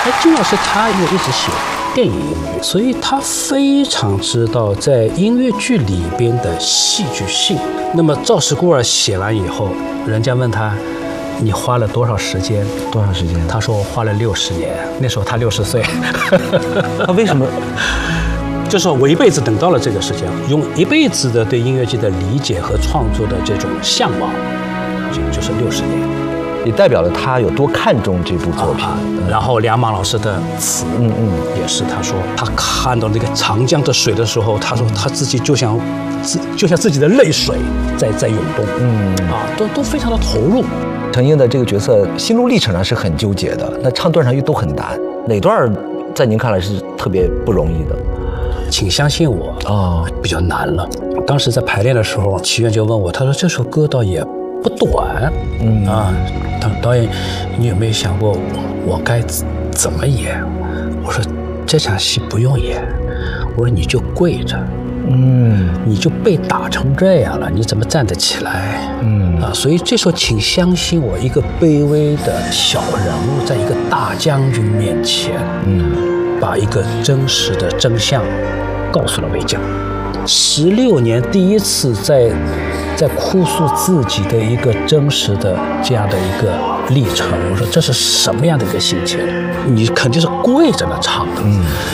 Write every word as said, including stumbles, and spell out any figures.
哎，金老师他因为一直写电影音乐，所以他非常知道在音乐剧里边的戏剧性。那么赵氏孤儿写完以后，人家问他，你花了多少时间？ 多长时间？ 他说我花了六十年。那时候他六十岁。 他为什么？ 就是说我一辈子等到了这个时间，用一辈子的对音乐剧的理解和创作的这种向往，就就是六十年。 也代表了他有多看重这部作品。 啊、然后梁莽老师的词， 嗯嗯， 也是他说他看到那个长江的水的时候，他说他自己就像自就像自己的泪水在在涌动， 嗯啊，都都非常的投入。 程英的这个角色心路历程上是很纠结的，那唱段上又都很难，哪段在您看来是特别不容易的？ 请相信我啊、哦，比较难了。当时在排练的时候，齐院就问我，他说这首歌倒也不短，嗯啊，导导演，你有没有想过我该怎么演？我说这场戏不用演，我说你就跪着，嗯，你就被打成这样了，你怎么站得起来？嗯啊，所以这时候请相信我，一个卑微的小人物，在一个大将军面前，嗯，把一个真实的真相告诉了魏将。十六年第一次在在哭诉自己的一个真实的这样的一个历程，我说这是什么样的一个心情？你肯定是跪着的唱的，嗯，